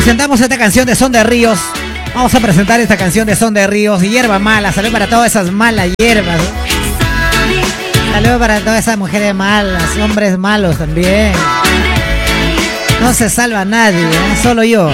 presentamos esta canción de Son de Ríos. Vamos a presentar esta canción de Son de Ríos y Hierba Mala. Saludos para todas esas malas hierbas. Saludos para todas esas mujeres malas, hombres malos también. No se salva nadie, solo yo.